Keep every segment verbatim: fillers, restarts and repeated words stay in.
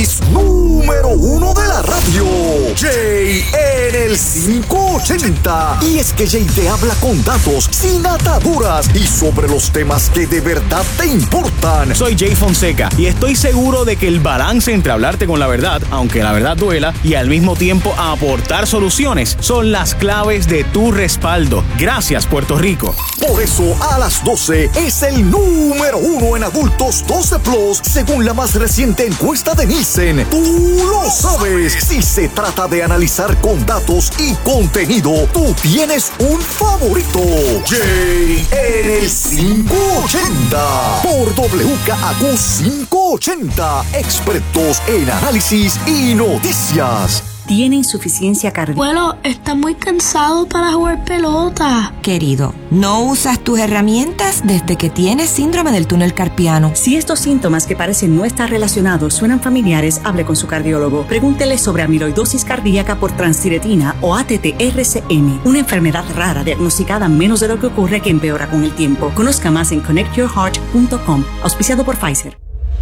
Número uno de la radio, Jay en el quinientos ochenta. Y es que Jay te habla con datos, sin ataduras y sobre los temas que de verdad te importan. Soy Jay Fonseca y estoy seguro de que el balance entre hablarte con la verdad, aunque la verdad duela, y al mismo tiempo aportar soluciones son las claves de tu respaldo. Gracias, Puerto Rico. Por eso a las doce es el número uno en adultos doce plus, según la más reciente encuesta de Nielsen. Tú lo sabes. Si se trata de analizar con datos y contenido, tú tienes un favorito. Jay en el quinientos ochenta. Por W K A Q quinientos ochenta. Expertos en análisis y noticias. Tiene insuficiencia cardíaca. Abuelo, está muy cansado para jugar pelota. Querido, no usas tus herramientas desde que tienes síndrome del túnel carpiano. Si estos síntomas que parecen no estar relacionados suenan familiares, hable con su cardiólogo. Pregúntele sobre amiloidosis cardíaca por transtiretina o A T T R C M, una enfermedad rara diagnosticada menos de lo que ocurre, que empeora con el tiempo. Conozca más en connect your heart punto com, auspiciado por Pfizer.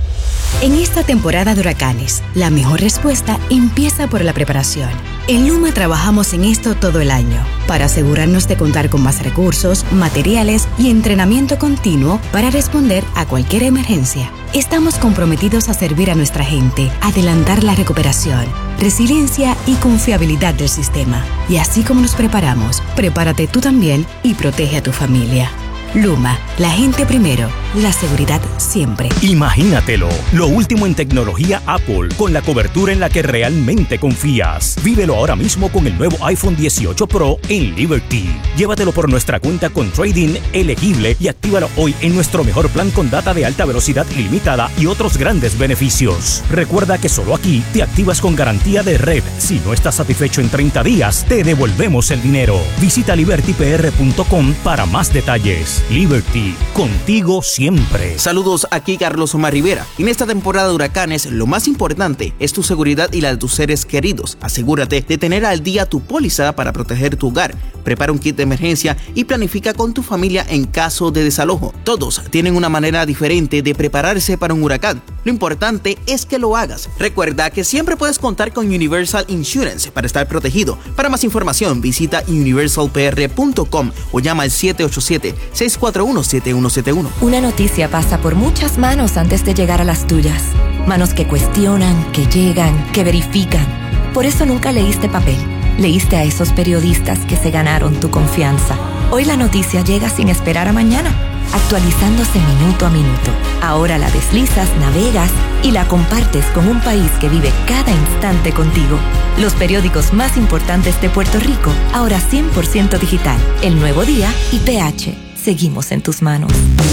En esta temporada de huracanes, la mejor respuesta empieza por la preparación. En Luma trabajamos en esto todo el año, para asegurarnos de contar con más recursos, materiales y entrenamiento continuo para responder a cualquier emergencia. Estamos comprometidos a servir a nuestra gente, adelantar la recuperación, resiliencia y confiabilidad del sistema. Y así como nos preparamos, prepárate tú también y protege a tu familia. Luma, la gente primero, la seguridad siempre. Imagínatelo, lo último en tecnología Apple, con la cobertura en la que realmente confías. Vívelo ahora mismo con el nuevo iPhone dieciocho Pro en Liberty. Llévatelo por nuestra cuenta con trading elegible y actívalo hoy en nuestro mejor plan con data de alta velocidad ilimitada y otros grandes beneficios. Recuerda que solo aquí te activas con garantía de red. Si no estás satisfecho en treinta días, te devolvemos el dinero. Visita liberty p r punto com para más detalles. Liberty, contigo siempre. Saludos, aquí Carlos Omar Rivera. En esta temporada de huracanes, lo más importante es tu seguridad y la de tus seres queridos. Asegúrate de tener al día tu póliza para proteger tu hogar. Prepara un kit de emergencia y planifica con tu familia en caso de desalojo. Todos tienen una manera diferente de prepararse para un huracán. Lo importante es que lo hagas. Recuerda que siempre puedes contar con Universal Insurance para estar protegido. Para más información, visita universal p r punto com o llama al siete ocho siete, seis cuatro uno, siete uno siete uno. Una noticia pasa por muchas manos antes de llegar a las tuyas. Manos que cuestionan, que llegan, que verifican. Por eso nunca leíste papel. Leíste a esos periodistas que se ganaron tu confianza. Hoy la noticia llega sin esperar a mañana, actualizándose minuto a minuto. Ahora la deslizas, navegas y la compartes con un país que vive cada instante contigo. Los periódicos más importantes de Puerto Rico, ahora cien por ciento digital. El Nuevo Día y P H. Seguimos en tus manos.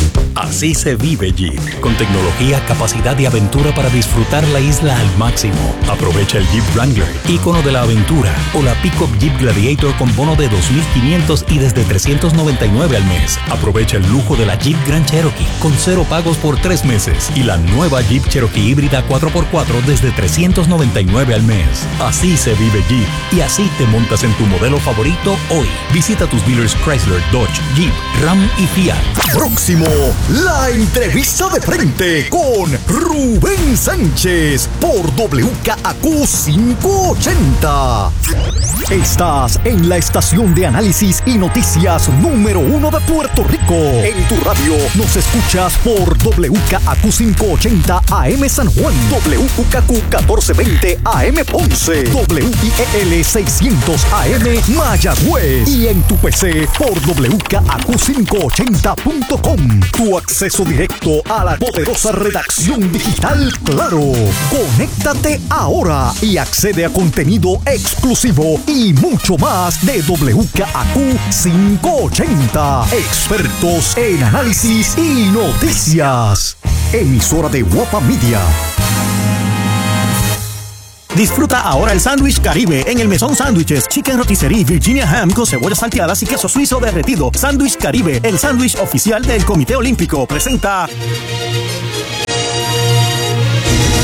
Así se vive Jeep, con tecnología, capacidad y aventura para disfrutar la isla al máximo. Aprovecha el Jeep Wrangler, ícono de la aventura, o la Pickup Jeep Gladiator con bono de dos mil quinientos y desde trescientos noventa y nueve al mes. Aprovecha el lujo de la Jeep Grand Cherokee con cero pagos por tres meses y la nueva Jeep Cherokee híbrida cuatro por cuatro desde trescientos noventa y nueve al mes. Así se vive Jeep y así te montas en tu modelo favorito hoy. Visita tus dealers Chrysler, Dodge, Jeep, Ram y Fiat. Próximo, la entrevista de frente con Rubén Sánchez por W K A Q quinientos ochenta. Estás en la estación de análisis y noticias número uno de Puerto Rico. En tu radio nos escuchas por W K A Q quinientos ochenta A M San Juan, W K Q catorce veinte A M Ponce, W I E L seiscientos A M Mayagüez y en tu P C por W K A Q quinientos ochenta punto com. Tu acceso directo a la poderosa redacción digital Claro. Conéctate ahora y accede a contenido exclusivo y mucho más de W K A Q quinientos ochenta. Expertos en análisis y noticias. Emisora de Guapa Media. Disfruta ahora el sándwich Caribe en el Mesón Sándwiches, Chicken Rotisserie, Virginia Ham con cebollas salteadas y queso suizo derretido. Sándwich Caribe, el sándwich oficial del Comité Olímpico, presenta...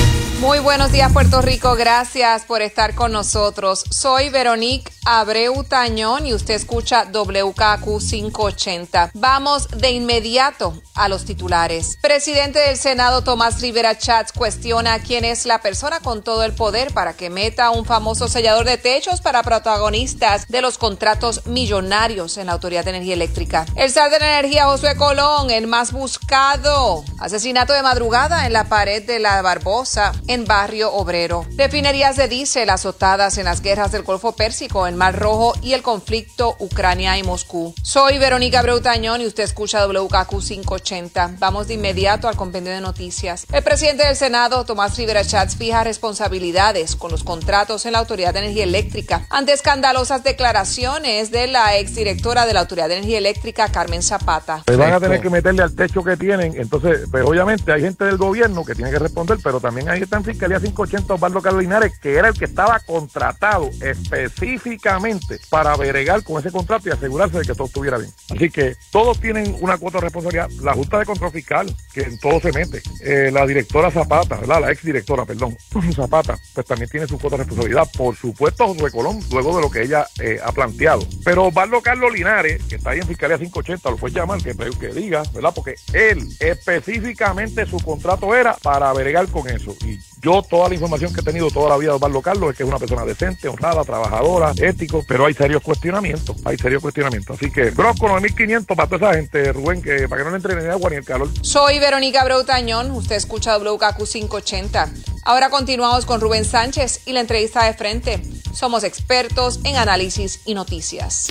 Muy buenos días, Puerto Rico. Gracias por estar con nosotros. Soy Veronique Abreu Tañón y usted escucha W K Q quinientos ochenta. Vamos de inmediato a los titulares. Presidente del Senado Tomás Rivera Schatz cuestiona quién es la persona con todo el poder para que meta un famoso sellador de techos para protagonistas de los contratos millonarios en la Autoridad de Energía Eléctrica. El zar de la energía, Josué Colón, el más buscado. Asesinato de madrugada en la pared de la Barbosa, en Barrio Obrero. Refinerías de diésel azotadas en las guerras del Golfo Pérsico, el Mar Rojo y el conflicto Ucrania y Moscú. Soy Verónica Abreu Tañón y usted escucha W K Q quinientos ochenta. Vamos de inmediato al compendio de noticias. El presidente del Senado, Tomás Rivera Schatz, fija responsabilidades con los contratos en la Autoridad de Energía Eléctrica ante escandalosas declaraciones de la exdirectora de la Autoridad de Energía Eléctrica, Carmen Zapata. Pues van a tener que meterle al techo que tienen, entonces, pues obviamente hay gente del gobierno que tiene que responder, pero también hay gente en Fiscalía quinientos ochenta, Osvaldo Carlos Linares, que era el que estaba contratado específicamente para bregar con ese contrato y asegurarse de que todo estuviera bien. Así que todos tienen una cuota de responsabilidad. La Junta de Control Fiscal, que en todo se mete. Eh, la directora Zapata, ¿verdad? La exdirectora, perdón, Zapata, pues también tiene su cuota de responsabilidad. Por supuesto, Josué Colón, luego de lo que ella eh, ha planteado. Pero Osvaldo Carlos Linares, que está ahí en Fiscalía quinientos ochenta, lo puede llamar, que, que diga, ¿verdad? Porque él específicamente su contrato era para bregar con eso. Y yo toda la información que he tenido toda la vida de Osvaldo Carlos es que es una persona decente, honrada, trabajadora, ético, pero hay serios cuestionamientos, hay serios cuestionamientos. Así que Bronco nueve mil quinientos para toda esa gente, Rubén, que para que no le entre ni agua ni el calor. Soy Verónica Abreu Tañón, usted escucha W K Q quinientos ochenta. Ahora continuamos con Rubén Sánchez y la entrevista de frente. Somos expertos en análisis y noticias.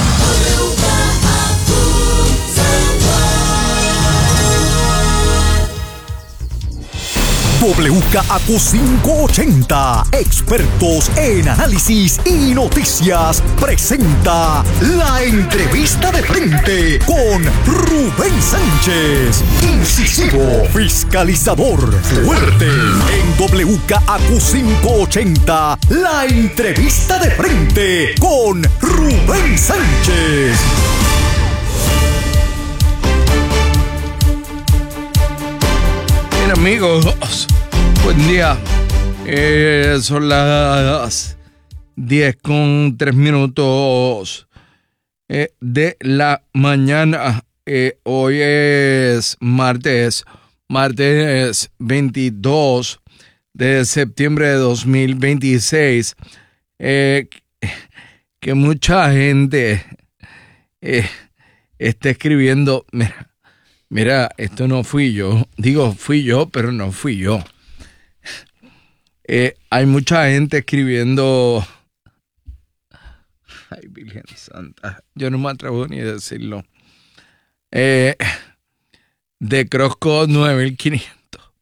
W K Q quinientos ochenta, expertos en análisis y noticias, presenta la entrevista de frente con Rubén Sánchez, incisivo, fiscalizador, fuerte. En W K Q quinientos ochenta, la entrevista de frente con Rubén Sánchez. Amigos, buen día. Eh, son las diez con tres minutos eh, de la mañana. Eh, hoy es martes, martes veintidós de septiembre de dos mil veintiséis. Eh, que mucha gente eh, está escribiendo. Mira. Mira, esto no fui yo. Digo, fui yo, pero no fui yo. Eh, hay mucha gente escribiendo... Ay, Virgen Santa. Yo no me atrevo ni a decirlo. Eh, de Crosscode nueve mil quinientos.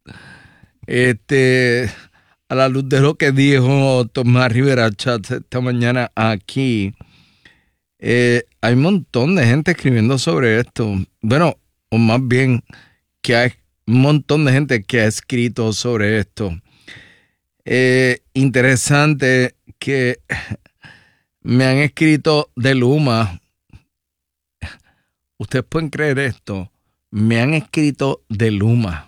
Este, a la luz de lo que dijo Tomás Rivera Schatz esta mañana aquí, eh, hay un montón de gente escribiendo sobre esto. Bueno, o más bien que hay un montón de gente que ha escrito sobre esto. Eh, interesante que me han escrito de Luma. Ustedes pueden creer esto. Me han escrito de Luma.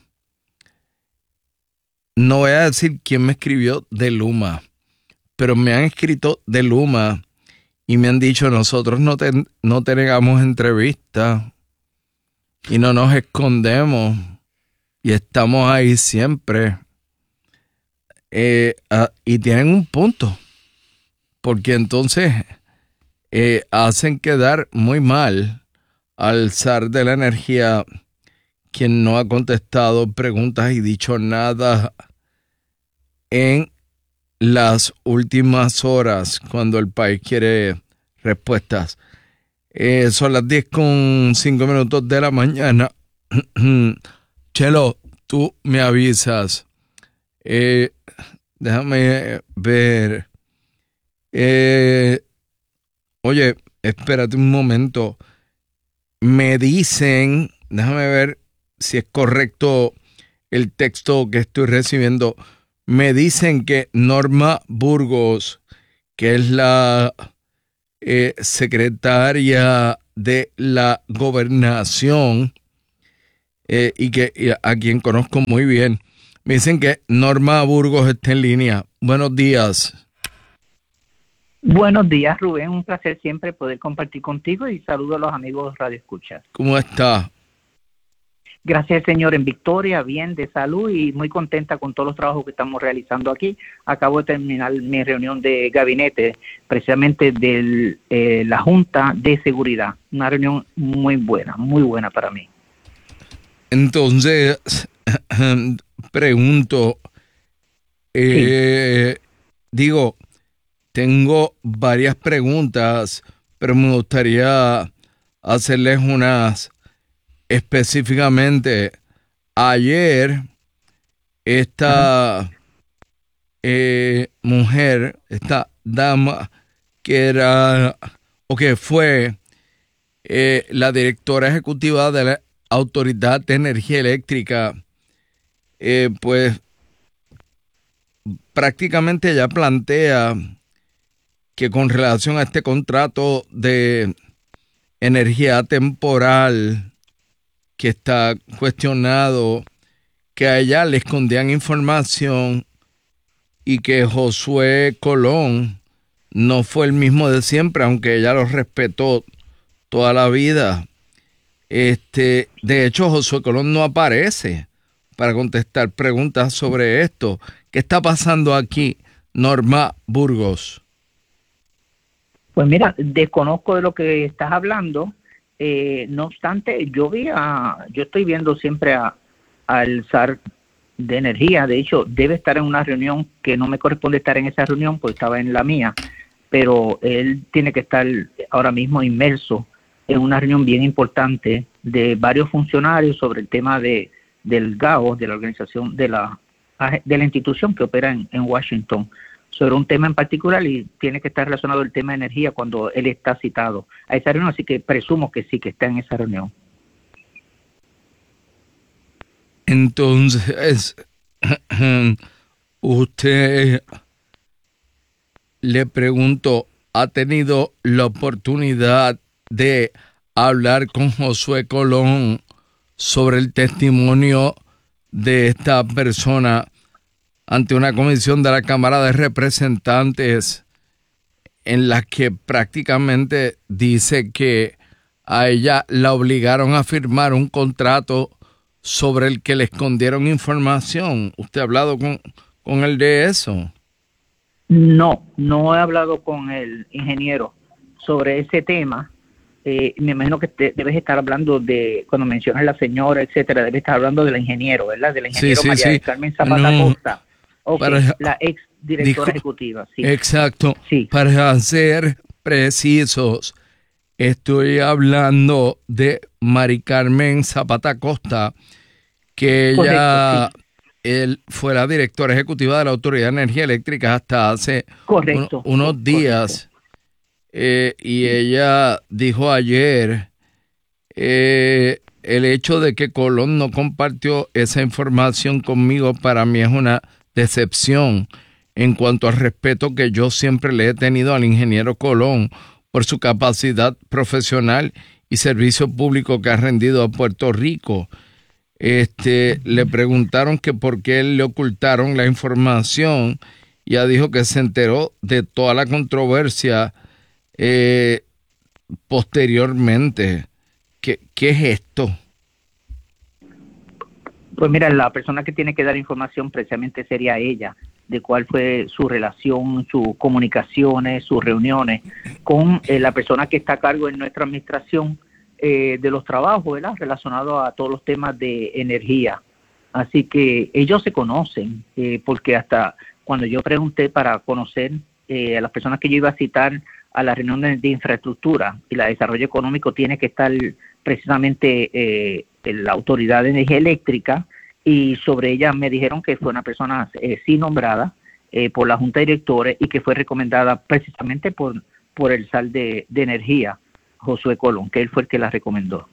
No voy a decir quién me escribió de Luma, pero me han escrito de Luma y me han dicho, nosotros no, te, no te negamos entrevista. Y no nos escondemos y estamos ahí siempre. Eh, uh, y tienen un punto, porque entonces eh, hacen quedar muy mal al zar de la energía, quien no ha contestado preguntas y dicho nada en las últimas horas cuando el país quiere respuestas. Eh, son las diez con cinco minutos de la mañana. Chelo, tú me avisas. Eh, déjame ver. Eh, oye, espérate un momento. Me dicen, déjame ver si es correcto el texto que estoy recibiendo. Me dicen que Norma Burgos, que es la... Eh, secretaria de la gobernación eh, y que y a, a quien conozco muy bien, Me dicen que Norma Burgos está en línea. Buenos días. Buenos días, Rubén. Un placer siempre poder compartir contigo y saludo a los amigos Radio Escucha. ¿Cómo está? Gracias, Señor, en victoria, bien, de salud y muy contenta con todos los trabajos que estamos realizando aquí. Acabo de terminar mi reunión de gabinete, precisamente de eh, la Junta de Seguridad. Una reunión muy buena, muy buena para mí. Entonces, pregunto, eh, sí. digo, tengo varias preguntas, pero me gustaría hacerles unas específicamente. Ayer, esta eh, mujer, esta dama que era, o que fue eh, la directora ejecutiva de la Autoridad de Energía Eléctrica, eh, pues prácticamente ella plantea que con relación a este contrato de energía temporal que está cuestionado, que a ella le escondían información y que Josué Colón no fue el mismo de siempre, aunque ella lo respetó toda la vida. Este, de hecho, Josué Colón no aparece para contestar preguntas sobre esto. ¿Qué está pasando aquí, Norma Burgos? Pues mira, desconozco de lo que estás hablando. Eh, no obstante, yo vi a, yo estoy viendo siempre a, al S A R de Energía. De hecho, debe estar en una reunión que no me corresponde estar en esa reunión, pues estaba en la mía, pero él tiene que estar ahora mismo inmerso en una reunión bien importante de varios funcionarios sobre el tema de del G A O, de la organización de la de la institución que opera en, en Washington, sobre un tema en particular, y tiene que estar relacionado el tema de energía cuando él está citado a esa reunión, así que presumo que sí, que está en esa reunión. Entonces, usted, le pregunto, ¿ha tenido la oportunidad de hablar con Josué Colón sobre el testimonio de esta persona ante una comisión de la Cámara de Representantes en la que prácticamente dice que a ella la obligaron a firmar un contrato sobre el que le escondieron información? ¿Usted ha hablado con, con él de eso? No, no he hablado con el ingeniero sobre ese tema. Eh, me imagino que te, debes estar hablando de, cuando mencionas la señora, etcétera, debes estar hablando del ingeniero, ¿verdad? Del ingeniero sí, sí, María sí. del Carmen Zapata no, Costa. Okay, para, la ex directora dijo, ejecutiva. Sí. Exacto. Sí. Para ser precisos, estoy hablando de Mari Carmen Zapata Costa, que ella Correcto, sí. él fue la directora ejecutiva de la Autoridad de Energía Eléctrica hasta hace Correcto, un, unos días. Eh, y sí. ella dijo ayer eh, el hecho de que Colón no compartió esa información conmigo para mí es una decepción en cuanto al respeto que yo siempre le he tenido al ingeniero Colón por su capacidad profesional y servicio público que ha rendido a Puerto Rico. Este, le preguntaron que por qué le ocultaron la información y ella dijo que se enteró de toda la controversia eh, posteriormente. ¿Qué, ¿Qué es esto? Pues mira, la persona que tiene que dar información precisamente sería ella, de cuál fue su relación, sus comunicaciones, sus reuniones con eh, la persona que está a cargo en nuestra administración eh, de los trabajos, ¿verdad?, relacionados a todos los temas de energía. Así que ellos se conocen, eh, porque hasta cuando yo pregunté para conocer eh, a las personas que yo iba a citar a la reunión de, de infraestructura y la de desarrollo económico, tiene que estar precisamente eh, la Autoridad de Energía Eléctrica, y sobre ella me dijeron que fue una persona eh, sí nombrada eh, por la Junta de Directores y que fue recomendada precisamente por, por el S A R de, de Energía, Josué Colón, que él fue el que la recomendó.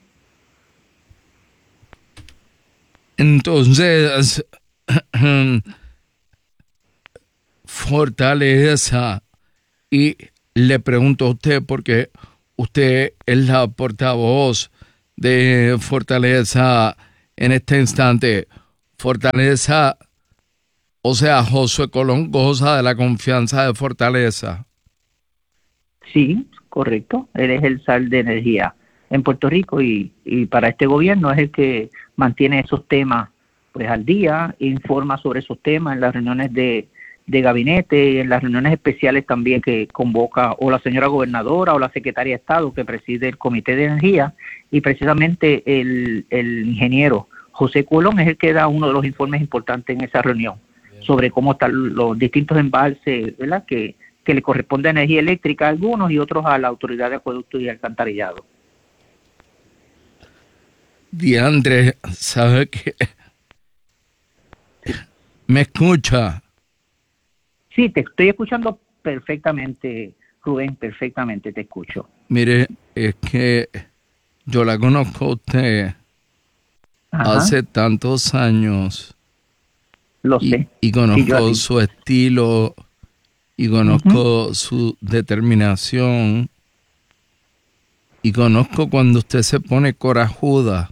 Entonces, Fortaleza, y le pregunto a usted porque usted es la portavoz de Fortaleza en este instante. Fortaleza O sea, Josué Colón goza de la confianza de Fortaleza. Sí, correcto. Él es el zar de energía en Puerto Rico y, y para este gobierno es el que mantiene esos temas pues al día, informa sobre esos temas en las reuniones de, de gabinete, en las reuniones especiales también que convoca o la señora gobernadora o la secretaria de Estado que preside el Comité de Energía, y precisamente el, el ingeniero José Colón es el que da uno de los informes importantes en esa reunión sobre cómo están los distintos embalses, ¿verdad?, que, que le corresponde a energía eléctrica a algunos y otros a la Autoridad de Acueducto y Alcantarillado. Diandre, ¿sabe qué? ¿Me escucha? Sí, te estoy escuchando perfectamente, Rubén, perfectamente te escucho. Mire, es que yo la conozco a usted Ajá. hace tantos años. Lo y, sé. Y conozco Y yo su estilo y conozco uh-huh. su determinación y conozco cuando usted se pone corajuda.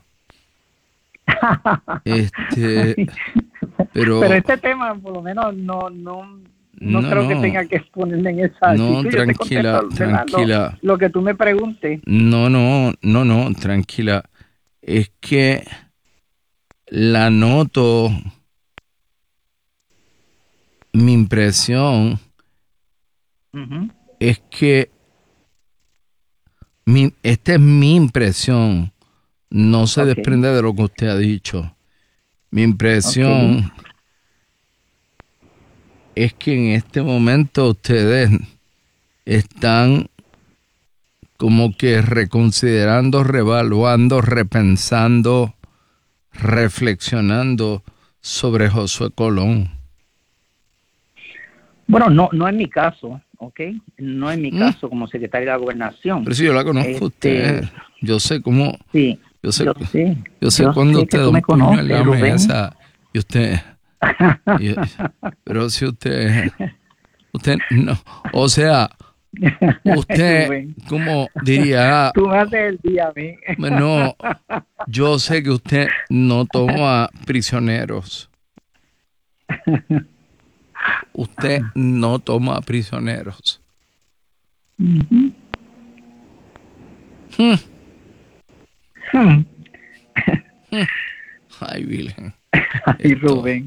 este, pero, pero este tema por lo menos no no no, no creo no, que tenga que exponerle en esa no actitud. tranquila Yo te contesto, tranquila lo, lo que tú me preguntes. no no no no tranquila, es que la noto, mi impresión uh-huh. es que mi, esta es mi impresión. No se okay. desprende de lo que usted ha dicho. Mi impresión okay. es que en este momento ustedes están como que reconsiderando, revaluando, repensando, reflexionando sobre Josué Colón. Bueno, no, no es mi caso, ¿ok? No es mi ¿Mm? caso como secretario de la Gobernación. Pero si yo la conozco este, usted, yo sé cómo... Sí. Yo sé, yo sé, yo sé yo cuando sé usted da un puño en la mesa y usted, y, pero si usted, usted no, o sea, usted, como diría, tú me haces el día a mí. No, yo sé que usted no toma prisioneros. Usted no toma prisioneros. Uh-huh. Hmm. Hmm. Ay, Virgen. Ay, Rubén.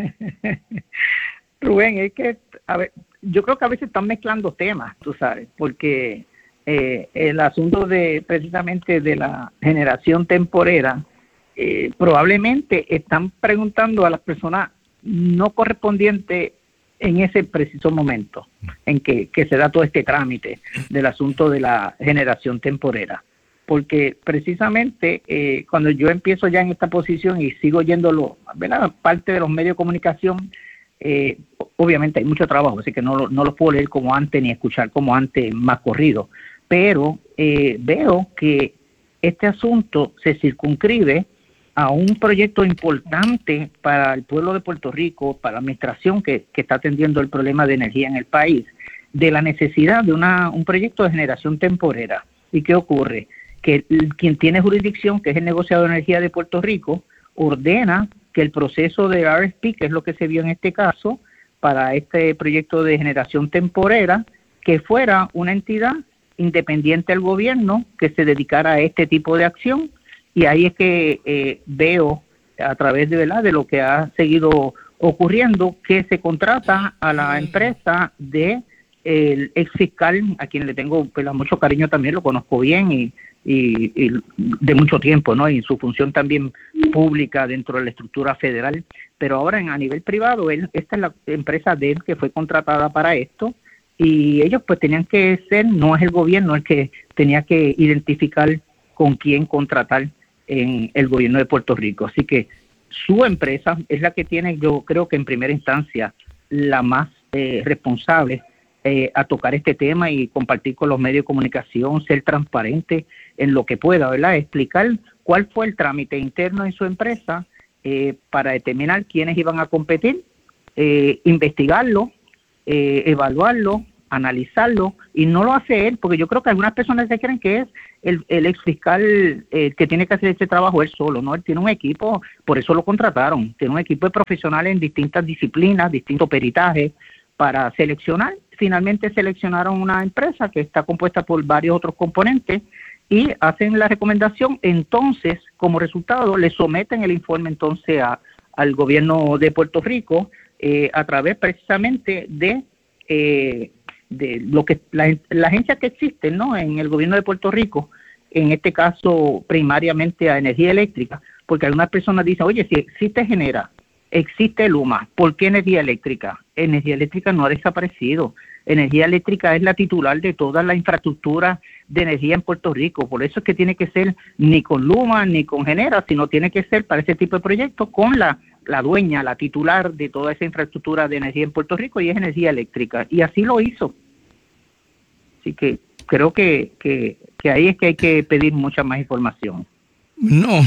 Rubén, es que, a ver, yo creo que a veces están mezclando temas, tú sabes, porque eh, el asunto de precisamente de la generación temporera, eh, probablemente están preguntando a las personas no correspondientes en ese preciso momento en que, que se da todo este trámite del asunto de la generación temporera. Porque precisamente eh, cuando yo empiezo ya en esta posición y sigo yéndolo, ¿verdad?, parte de los medios de comunicación, eh, obviamente hay mucho trabajo, así que no, no lo puedo leer como antes ni escuchar como antes más corrido, pero eh, veo que este asunto se circunscribe a un proyecto importante para el pueblo de Puerto Rico, para la administración que, que está atendiendo el problema de energía en el país, de la necesidad de una, un proyecto de generación temporera. ¿Y qué ocurre? Que el, quien tiene jurisdicción, que es el negociador de energía de Puerto Rico, ordena que el proceso de R F P, que es lo que se vio en este caso, para este proyecto de generación temporera, que fuera una entidad independiente del gobierno que se dedicara a este tipo de acción. Y ahí es que eh, veo, a través de, ¿verdad?, de lo que ha seguido ocurriendo, que se contrata a la empresa de el ex fiscal, a quien le tengo pues, mucho cariño también, lo conozco bien y, y, y de mucho tiempo, ¿no? Y su función también pública dentro de la estructura federal. Pero ahora en, a nivel privado, él, esta es la empresa de él que fue contratada para esto, y ellos pues tenían que ser, no es el gobierno el que tenía que identificar con quién contratar en el gobierno de Puerto Rico. Así que su empresa es la que tiene, yo creo que en primera instancia, la más eh, responsable eh, a tocar este tema y compartir con los medios de comunicación, ser transparente en lo que pueda, ¿verdad? Explicar cuál fue el trámite interno en su empresa eh, para determinar quiénes iban a competir, eh, investigarlo, eh, evaluarlo analizarlo, y no lo hace él, porque yo creo que algunas personas se creen que es el, el ex fiscal eh, que tiene que hacer este trabajo él solo, ¿no? Él tiene un equipo, por eso lo contrataron, tiene un equipo de profesionales en distintas disciplinas, distintos peritajes, para seleccionar. Finalmente seleccionaron una empresa que está compuesta por varios otros componentes y hacen la recomendación. Entonces, como resultado, le someten el informe entonces a, al gobierno de Puerto Rico eh, a través precisamente de eh, de lo que la, la agencia que existe, ¿no?, en el gobierno de Puerto Rico, en este caso primariamente a energía eléctrica, porque algunas personas dicen, oye, si existe Genera, existe Luma, ¿por qué energía eléctrica? Energía eléctrica no ha desaparecido. Energía eléctrica es la titular de toda la infraestructura de energía en Puerto Rico, por eso es que tiene que ser ni con Luma ni con Genera, sino tiene que ser para ese tipo de proyectos con la, la dueña, la titular de toda esa infraestructura de energía en Puerto Rico, y es energía eléctrica, y así lo hizo. Así que creo que, que, que ahí es que hay que pedir mucha más información. No,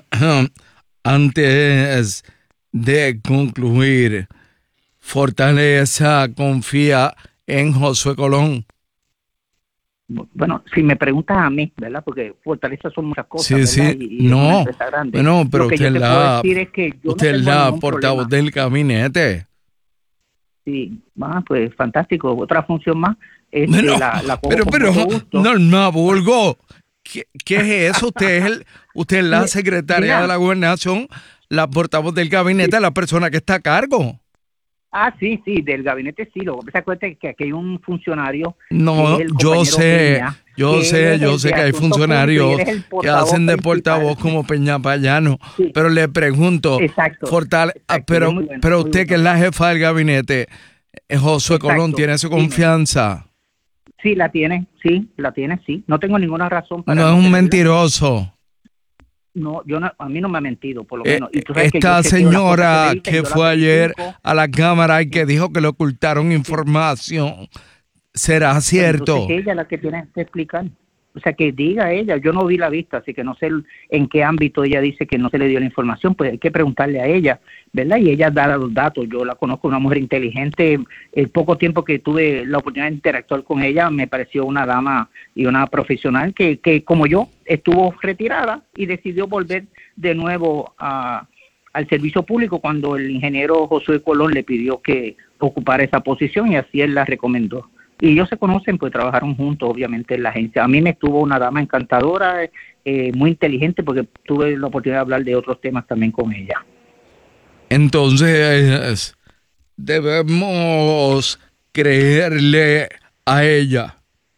antes de concluir, Fortaleza confía en Josué Colón. Bueno, si me preguntas a mí, ¿verdad? Porque Fortaleza son muchas cosas, sí, ¿verdad? Sí, y, y no, bueno, pero Lo que usted yo te la, puedo decir es que yo usted no es tengo la ningún portavoz problema. del gabinete. Sí, ah, pues fantástico. Otra función más. Este, Bueno, la, la cojo pero, con pero, mucho gusto. Norma Burgo, ¿qué, ¿qué es eso? Usted es, el, usted es la secretaria Mira. de la gobernación, la portavoz del gabinete, Sí. la persona que está a cargo. Ah, sí, sí, del gabinete sí. Lo que pasa es que aquí hay un funcionario. No, que es el yo compañero sé, Peña, yo que él sé, es yo el sé de que hay Asuntos funcionarios Públicos y él es el que portavoz hacen de principal. portavoz como Peña Payano, Sí. pero le pregunto, Exacto, Fortale- exacto, ah, pero, es muy bueno, pero muy usted bueno. que es la jefa del gabinete, eh, Josué Exacto, Colón, ¿tiene su dime. confianza? Sí, la tiene, sí, la tiene, sí. No tengo ninguna razón para No es un tenerla. mentiroso. No, yo no, a mí no me ha mentido, por lo Eh, menos. Y tú sabes que Esta yo chequeo las cosas señora me dicen, que yo las fue ayer verifico. a la cámara y que dijo que le ocultaron información, ¿será Pero cierto? entonces ella es la que tiene que explicar. O sea, que diga ella. Yo no vi la vista, así que no sé en qué ámbito ella dice que no se le dio la información. Pues hay que preguntarle a ella, ¿verdad? Y ella da los datos. Yo la conozco, una mujer inteligente. El poco tiempo que tuve la oportunidad de interactuar con ella, me pareció una dama y una profesional que, que como yo, estuvo retirada y decidió volver de nuevo a, al servicio público cuando el ingeniero Josué Colón le pidió que ocupara esa posición, y así él la recomendó. Y ellos se conocen, pues trabajaron juntos, obviamente, en la agencia. A mí me estuvo una dama encantadora, eh, muy inteligente, porque tuve la oportunidad de hablar de otros temas también con ella. Entonces, debemos creerle a ella.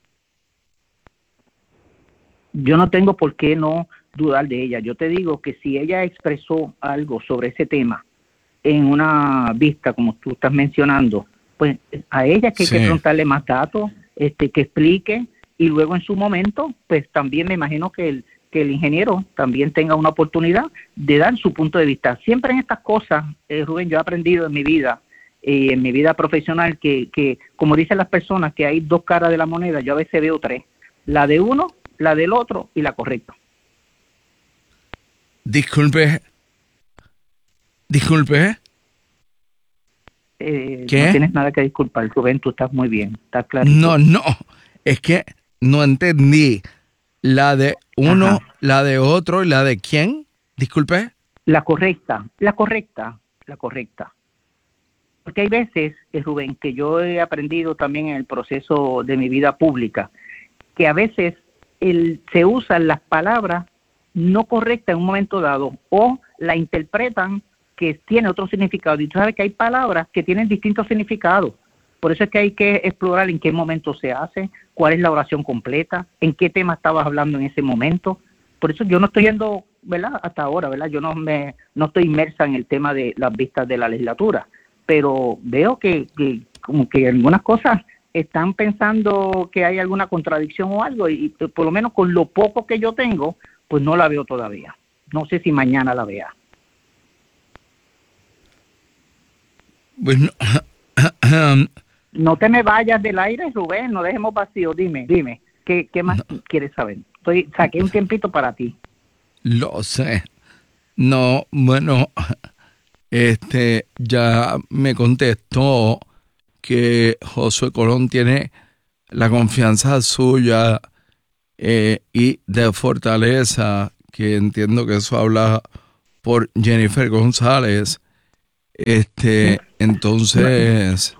Yo no tengo por qué no dudar de ella. Yo te digo que si ella expresó algo sobre ese tema en una vista, como tú estás mencionando, pues a ella que hay Sí. que preguntarle más datos, este, que explique, y luego en su momento, pues también me imagino que el, que el ingeniero también tenga una oportunidad de dar su punto de vista. Siempre en estas cosas, eh, Rubén, yo he aprendido en mi vida, eh, en mi vida profesional, que, que como dicen las personas, que hay dos caras de la moneda. Yo a veces veo tres, la de uno, la del otro y la correcta. Disculpe. Disculpe. Eh, ¿Qué? No tienes nada que disculpar, Rubén, tú estás muy bien, estás claro. No, no. Es que no entendí. La de uno, Ajá. la de otro y la de quién. Disculpe. La correcta, la correcta, la correcta. Porque hay veces, eh, Rubén, que yo he aprendido también en el proceso de mi vida pública, que a veces el, se usan las palabras no correctas en un momento dado, o la interpretan que tiene otro significado. Y tú sabes que hay palabras que tienen distintos significados. Por eso es que hay que explorar en qué momento se hace, cuál es la oración completa, en qué tema estabas hablando en ese momento. Por eso yo no estoy yendo, ¿verdad? Hasta ahora, ¿verdad? Yo no me no estoy inmersa en el tema de las vistas de la legislatura, pero veo que, que como que algunas cosas están pensando que hay alguna contradicción o algo, y por lo menos con lo poco que yo tengo, pues no la veo todavía. No sé si mañana la vea. Bueno, no te me vayas del aire, Rubén, no dejemos vacío. Dime, dime, ¿qué, qué más no. quieres saber? Estoy, saqué un tiempito para ti. Lo sé. No, bueno, este ya me contestó que Josué Colón tiene la confianza suya eh, y de fortaleza, que entiendo que eso habla por Jennifer González. Este, entonces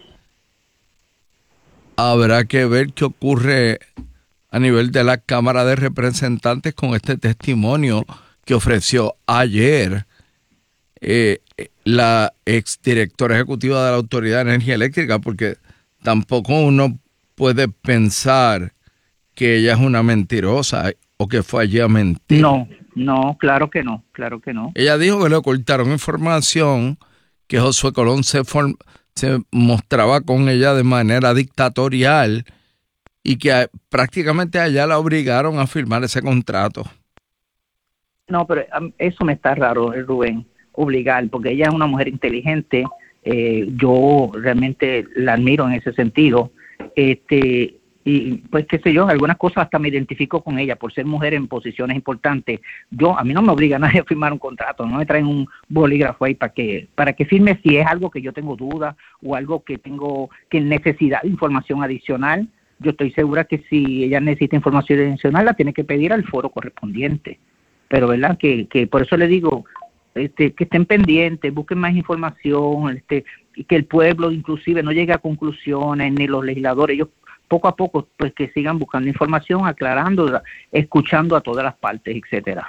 habrá que ver qué ocurre a nivel de la Cámara de Representantes con este testimonio que ofreció ayer eh, la exdirectora ejecutiva de la Autoridad de Energía Eléctrica, porque tampoco uno puede pensar que ella es una mentirosa o que fue allí a mentir. No, no, claro que no, claro que no. Ella dijo que le ocultaron información, que Josué Colón se, form, se mostraba con ella de manera dictatorial y que a, prácticamente a ella la obligaron a firmar ese contrato. No, pero um, eso me está raro, Rubén, obligar, porque ella es una mujer inteligente, eh, yo realmente la admiro en ese sentido, este y pues qué sé yo, algunas cosas hasta me identifico con ella por ser mujer en posiciones importantes. Yo, a mí no me obliga a nadie a firmar un contrato, no me traen un bolígrafo ahí para que para que firme si es algo que yo tengo duda o algo que tengo que necesidad de información adicional. Yo estoy segura que si ella necesita información adicional la tiene que pedir al foro correspondiente. Pero verdad que, que por eso le digo este, que estén pendientes, busquen más información, este, y que el pueblo inclusive no llegue a conclusiones, ni los legisladores, ellos poco a poco pues que sigan buscando información, aclarando, escuchando a todas las partes, etcétera.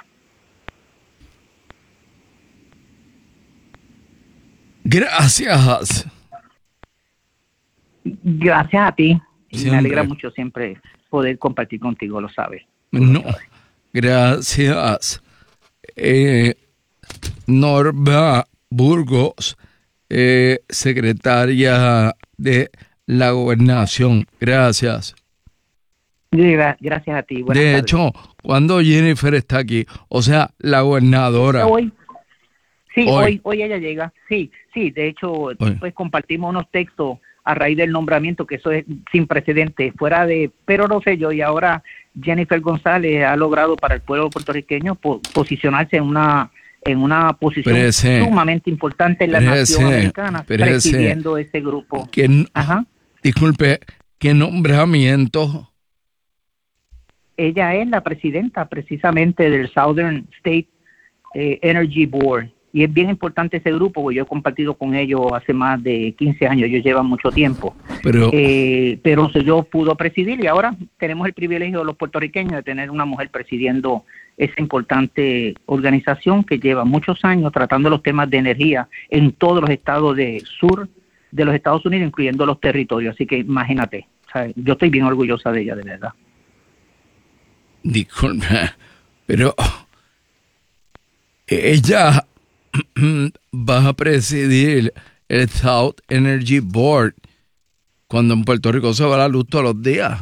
Gracias. Gracias a ti. Siempre. Me alegra mucho siempre poder compartir contigo, lo sabes. No, gracias. Eh, Norma Burgos, eh, secretaria de la Gobernación. Gracias. Gracias a ti. Buenas de tardes. hecho, cuando Jennifer está aquí, o sea, la gobernadora. Hoy. Sí, hoy, hoy, hoy ella llega. Sí, sí, de hecho, hoy. pues compartimos unos textos a raíz del nombramiento, que eso es sin precedentes, fuera de Pedro Rosselló, y ahora Jennifer González ha logrado para el pueblo puertorriqueño po- posicionarse en una en una posición Prese, sumamente importante en la prese, nación americana, prese, presidiendo ese grupo. Que, Ajá. Disculpe, ¿qué nombramiento? Ella es la presidenta precisamente del Southern State eh, Energy Board, y es bien importante ese grupo, porque yo he compartido con ellos hace más de quince años, ellos llevan mucho tiempo. Pero, eh, pero yo pudo presidir, y ahora tenemos el privilegio de los puertorriqueños de tener una mujer presidiendo esa importante organización que lleva muchos años tratando los temas de energía en todos los estados del sur de los Estados Unidos, incluyendo los territorios. Así que imagínate, ¿sabes? Yo estoy bien orgullosa de ella, de verdad. Disculpe, pero ella va a presidir el South Energy Board cuando en Puerto Rico se va la luz todos los días.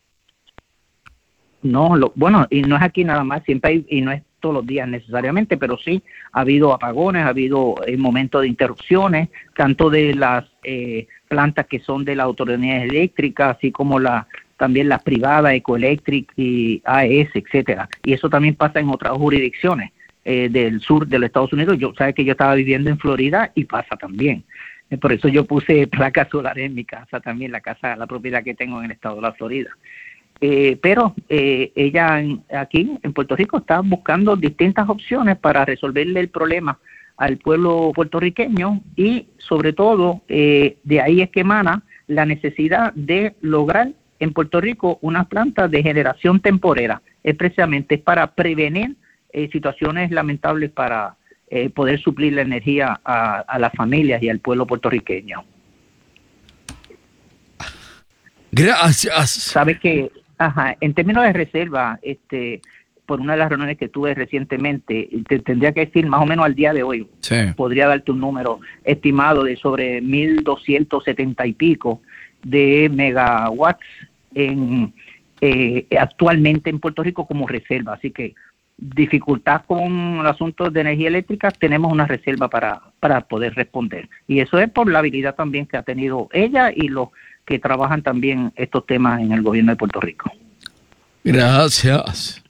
No, lo, bueno, y no es aquí nada más, siempre hay, y no es todos los días necesariamente, pero sí ha habido apagones, ha habido eh, momentos de interrupciones, tanto de las eh, plantas que son de la autoridad eléctrica, así como la también las privadas, Ecoelectric y A E S, etcétera. Y eso también pasa en otras jurisdicciones eh, del sur de los Estados Unidos. Yo sabes que yo estaba viviendo en Florida y pasa también. Eh, por eso yo puse placas solares en mi casa también, la casa, la propiedad que tengo en el estado de la Florida. Eh, pero eh, ella en, aquí en Puerto Rico está buscando distintas opciones para resolverle el problema al pueblo puertorriqueño, y sobre todo eh, de ahí es que emana la necesidad de lograr en Puerto Rico una planta de generación temporera, es precisamente para prevenir eh, situaciones lamentables, para eh, poder suplir la energía a, a las familias y al pueblo puertorriqueño. Gracias. Sabes que, ajá, en términos de reserva, este, por una de las reuniones que tuve recientemente, te tendría que decir más o menos al día de hoy, sí. Podría darte un número estimado de sobre mil doscientos setenta y pico de megawatts en, eh, actualmente en Puerto Rico como reserva. Así que dificultad con el asunto de energía eléctrica, tenemos una reserva para, para poder responder. Y eso es por la habilidad también que ha tenido ella y los que trabajan también estos temas en el gobierno de Puerto Rico. Gracias.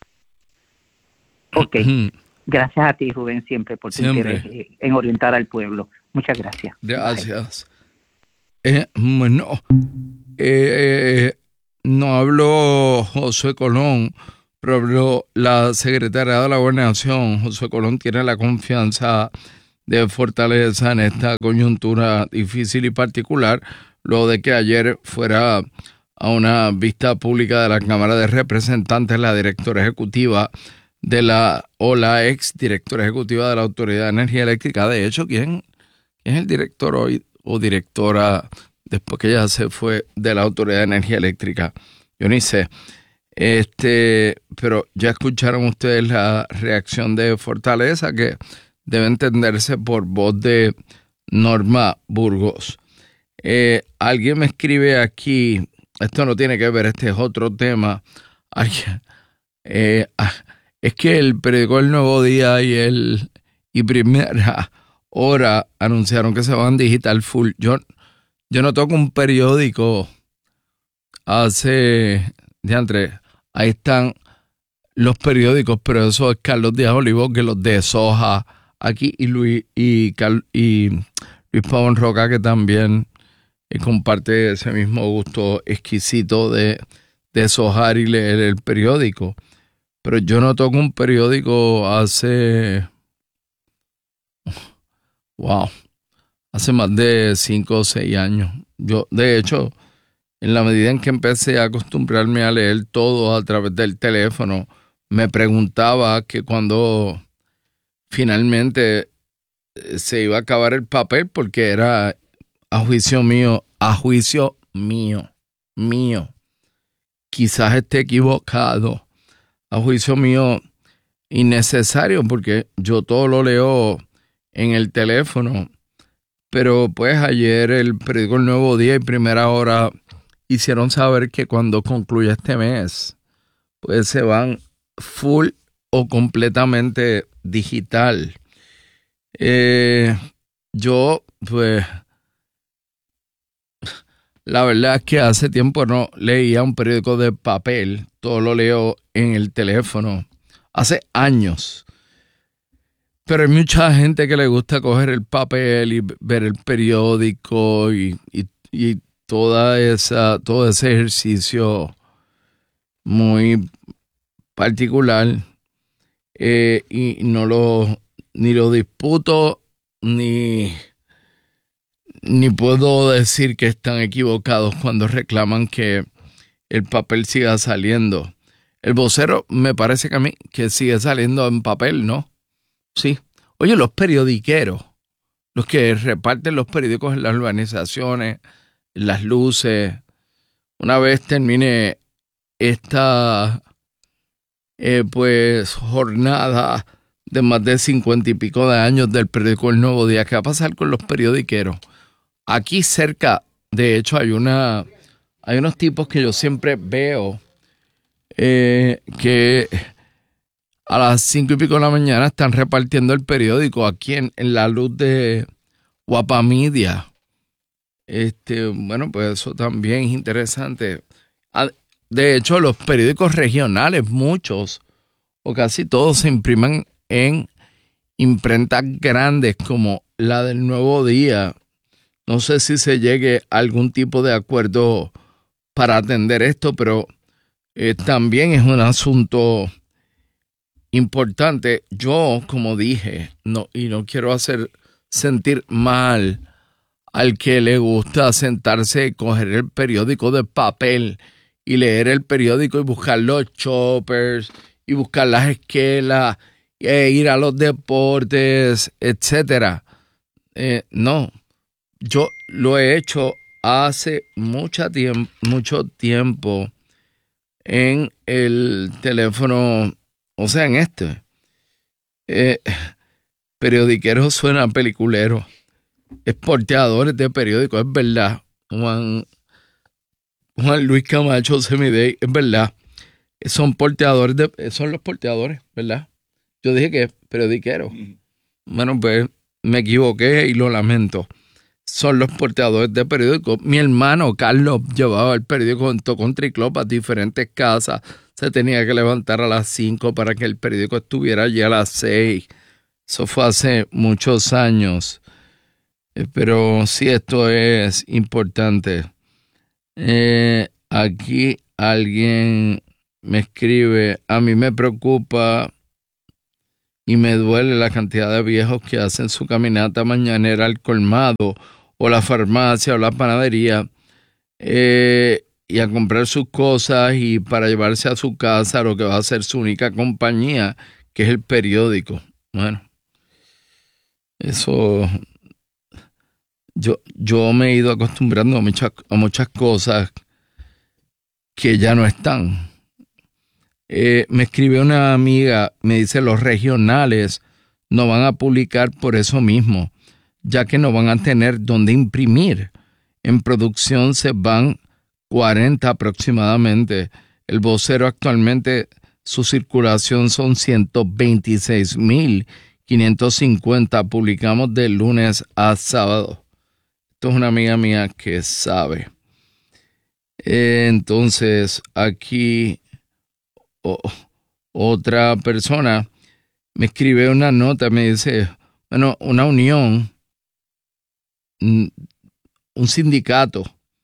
Ok. Gracias a ti, Rubén, siempre por tu Siempre. interés en orientar al pueblo. Muchas gracias. Gracias. Eh, bueno, eh, no habló José Colón, pero habló la secretaria de la Gobernación. José Colón tiene la confianza de Fortaleza en esta coyuntura difícil y particular, luego de que ayer fuera a una vista pública de la Cámara de Representantes la directora ejecutiva de la, o la ex directora ejecutiva de la Autoridad de Energía Eléctrica. De hecho, ¿quién, quién es el director hoy o directora después que ella se fue de la Autoridad de Energía Eléctrica? Yo ni sé. Este, pero ya escucharon ustedes la reacción de Fortaleza, que debe entenderse por voz de Norma Burgos. Eh, alguien me escribe aquí, esto no tiene que ver, este es otro tema. Ay, eh, es que el periódico El Nuevo Día y el y Primera Hora anunciaron que se van digital full. Yo, yo no toco un periódico hace, diantre, ahí están los periódicos, pero eso es Carlos Díaz Olivo que los deshoja aquí, y Luis y, Cal, y Luis Pavón Roca, que también eh, comparte ese mismo gusto exquisito de deshojar y leer el periódico. Pero yo no toco un periódico hace, wow, hace más de cinco o seis años. Yo, de hecho, en la medida en que empecé a acostumbrarme a leer todo a través del teléfono, me preguntaba que cuando finalmente se iba a acabar el papel, porque era, a juicio mío, a juicio mío, mío, quizás esté equivocado, a juicio mío, innecesario, porque yo todo lo leo en el teléfono. Pero pues ayer el periódico El Nuevo Día y Primera Hora hicieron saber que cuando concluya este mes, pues se van full o completamente digital. Eh, yo, pues, la verdad es que hace tiempo no leía un periódico de papel, todo lo leo en el teléfono, hace años. Pero hay mucha gente que le gusta coger el papel y ver el periódico y, y, y toda esa, todo ese ejercicio muy particular, eh, y no lo ni lo disputo ni ni puedo decir que están equivocados cuando reclaman que el papel siga saliendo. El vocero me parece que a mí que sigue saliendo en papel, ¿no? Sí. Oye, los periodiqueros, los que reparten los periódicos en las urbanizaciones, en las luces, una vez termine esta eh, pues jornada de más de cincuenta y pico de años del periódico El Nuevo Día, ¿qué va a pasar con los periodiqueros? Aquí cerca, de hecho, hay una hay unos tipos que yo siempre veo eh, que a las cinco y pico de la mañana están repartiendo el periódico aquí en, en la luz de Guapamedia. Este, bueno, pues eso también es interesante. De hecho, los periódicos regionales, muchos o casi todos, se imprimen en imprentas grandes como la del Nuevo Día. No sé si se llegue a algún tipo de acuerdo para atender esto, pero eh, también es un asunto importante. Yo, como dije, no, y no quiero hacer sentir mal al que le gusta sentarse y coger el periódico de papel y leer el periódico y buscar los choppers y buscar las esquelas e ir a los deportes, etcétera. Eh, no, yo lo he hecho hace mucho tiempo, mucho tiempo en el teléfono, o sea, en este. Eh, periodiqueros suena peliculero. Exporteadores de periódicos, es verdad. Juan, Juan Luis Camacho Semidey, es verdad. Son porteadores de, son los porteadores, ¿verdad? Yo dije que periodiqueros. Bueno, pues me equivoqué y lo lamento. Son los porteadores de periódicos. Mi hermano Carlos llevaba el periódico en Country Club a diferentes casas. Se tenía que levantar a las cinco para que el periódico estuviera allí a las seis. Eso fue hace muchos años. Eh, pero sí, esto es importante. Eh, aquí alguien me escribe, a mí me preocupa y me duele la cantidad de viejos que hacen su caminata mañanera al colmado o la farmacia o la panadería eh, y a comprar sus cosas y para llevarse a su casa lo que va a ser su única compañía, que es el periódico. Bueno, eso yo, yo me he ido acostumbrando a muchas, a muchas cosas que ya no están. Eh, me escribe una amiga, me dice, los regionales no van a publicar por eso mismo, ya que no van a tener dónde imprimir. En producción se van cuarenta aproximadamente. El Vocero actualmente, su circulación son ciento veintiséis mil quinientos cincuenta. Publicamos de lunes a sábado. Esto es una amiga mía que sabe. Eh, entonces, aquí oh, otra persona me escribe una nota, me dice, bueno, una unión, un sindicato,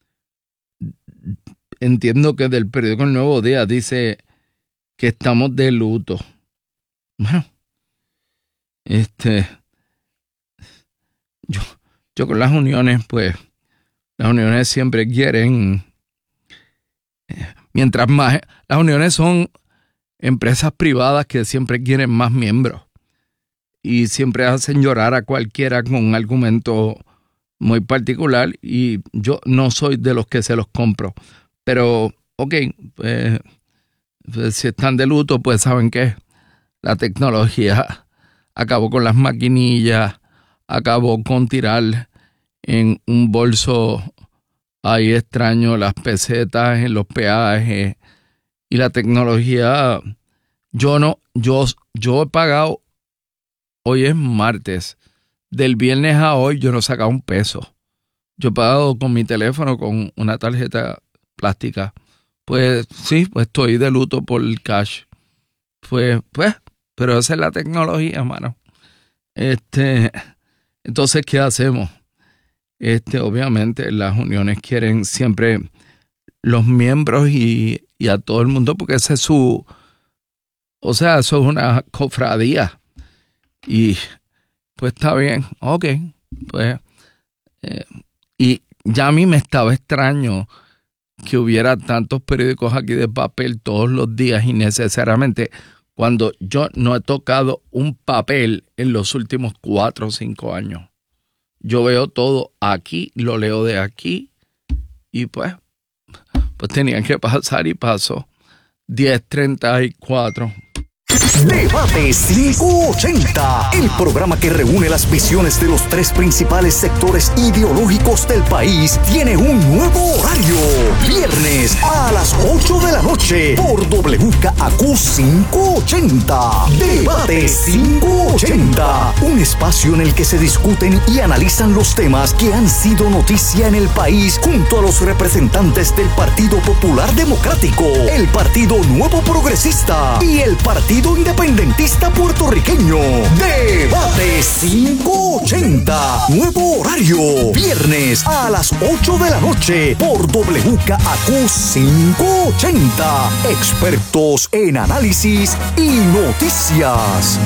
entiendo que del periódico El Nuevo Día, dice que estamos de luto. Bueno, este, yo, yo con las uniones, pues, las uniones siempre quieren, mientras más, las uniones son empresas privadas que siempre quieren más miembros y siempre hacen llorar a cualquiera con un argumento muy particular, y yo no soy de los que se los compro. Pero, ok, pues, pues si están de luto, pues saben que la tecnología acabó con las maquinillas, acabó con tirar en un bolso ahí extraño las pesetas en los peajes, y la tecnología, yo no, yo, yo he pagado, hoy es martes, del viernes a hoy yo no he sacado un peso. Yo he pagado con mi teléfono con una tarjeta plástica. Pues sí, pues estoy de luto por el cash. Pues, pues, pero esa es la tecnología, mano. Este, entonces, ¿qué hacemos? Este, obviamente, las uniones quieren siempre los miembros y, y a todo el mundo, porque ese es su, o sea, eso es una cofradía. Y pues está bien, ok, pues, eh, y ya a mí me estaba extraño que hubiera tantos periódicos aquí de papel todos los días innecesariamente, cuando yo no he tocado un papel en los últimos cuatro o cinco años. Yo veo todo aquí, lo leo de aquí, y pues, pues tenían que pasar y pasó. diez treinta y cuatro. Debate quinientos ochenta, el programa que reúne las visiones de los tres principales sectores ideológicos del país, tiene un nuevo horario. Viernes a las ocho de la noche por W K A Q quinientos ochenta. Debate quinientos ochenta, un espacio en el que se discuten y analizan los temas que han sido noticia en el país, junto a los representantes del Partido Popular Democrático, el Partido Nuevo Progresista y el Partido Independentista Puertorriqueño. Debate quinientos ochenta, nuevo horario, viernes a las ocho de la noche por W K A Q quinientos ochenta. Expertos en análisis y noticias.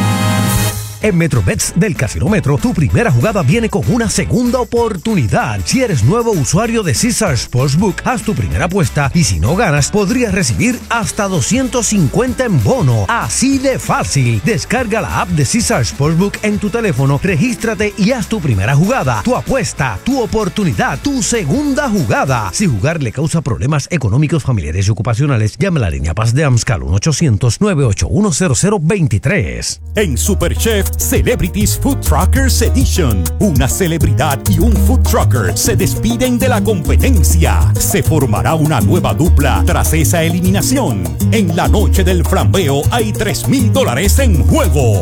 En MetroBets del Casino Metro, tu primera jugada viene con una segunda oportunidad. Si eres nuevo usuario de Caesars Sportsbook, haz tu primera apuesta y si no ganas, podrías recibir hasta doscientos cincuenta en bono. Así de fácil. Descarga la app de Caesars Sportsbook en tu teléfono, regístrate y haz tu primera jugada. Tu apuesta, tu oportunidad, tu segunda jugada. Si jugar le causa problemas económicos, familiares y ocupacionales, llame a la línea Paz de AMSCA al uno ochocientos, nueve ocho uno, cero cero dos tres. En Superchef, Celebrities Food Truckers Edition. Una celebridad y un food trucker se despiden de la competencia. Se formará una nueva dupla tras esa eliminación. En la noche del frambeo hay tres mil dólares en juego.